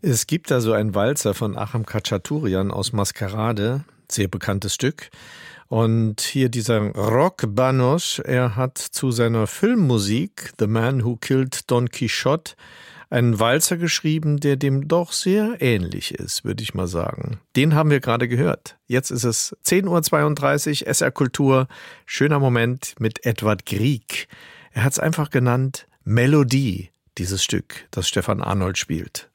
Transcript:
Es gibt da so einen Walzer von Achim Khachaturian aus Maskerade, sehr bekanntes Stück. Und hier dieser Roch Banoche, er hat zu seiner Filmmusik The Man Who Killed Don Quixote einen Walzer geschrieben, der dem doch sehr ähnlich ist, würde ich mal sagen. Den haben wir gerade gehört. Jetzt ist es 10:32 Uhr, SR Kultur. Schöner Moment mit Edward Grieg. Er hat es einfach genannt Melodie, dieses Stück, das Stefan Arnold spielt.